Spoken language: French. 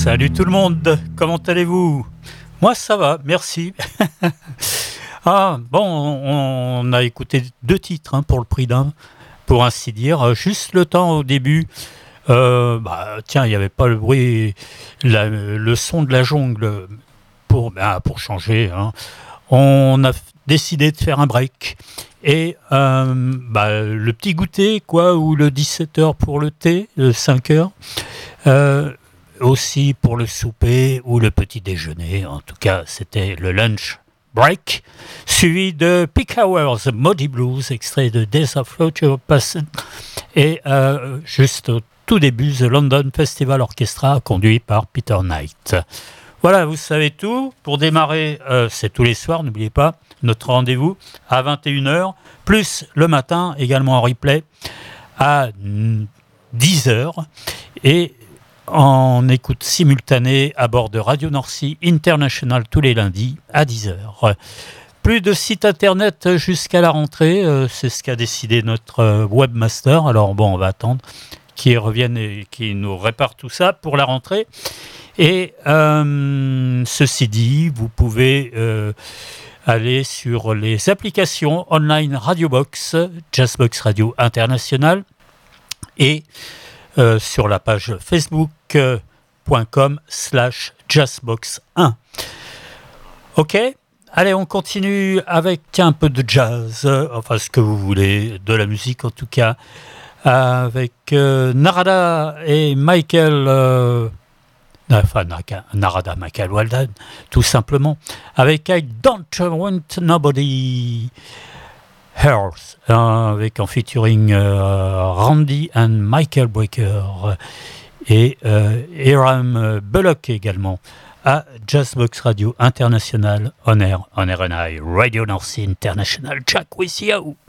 Salut tout le monde, comment allez-vous? Moi ça va, merci. On a écouté 2 titres pour le prix d'un, pour ainsi dire. Juste le temps au début. Tiens, il n'y avait pas le bruit, le son de la jungle pour changer. On a décidé de faire un break. Et le petit goûter, ou le 17h pour le thé, le 5h. Aussi pour le souper ou le petit déjeuner. En tout cas, c'était le lunch break, suivi de Peak Hours, Moody Blues, extrait de Days of Future Past, et juste au tout début, The London Festival Orchestra, conduit par Peter Knight. Voilà, vous savez tout. Pour démarrer, c'est tous les soirs, n'oubliez pas, notre rendez-vous à 21h, plus le matin, également en replay, à 10h, et en écoute simultanée à bord de Radio Norcy International tous les lundis à 10h. Plus de site internet jusqu'à la rentrée, c'est ce qu'a décidé notre webmaster. Alors on va attendre qu'il revienne et qu'il nous répare tout ça pour la rentrée. Et ceci dit, vous pouvez aller sur les applications online Radiobox, Jazzbox Radio International, et sur la page facebook.com/jazzbox1. Ok, allez, on continue avec un peu de jazz, enfin ce que vous voulez, de la musique en tout cas, avec Narada et Michael, Narada, Michael Walden, tout simplement, avec I Don't Want Nobody Else, avec en featuring Randy and Michael Brecker et Hiram Bullock également à Jazzbox Radio International on Air and I Radio North International. Jack with you.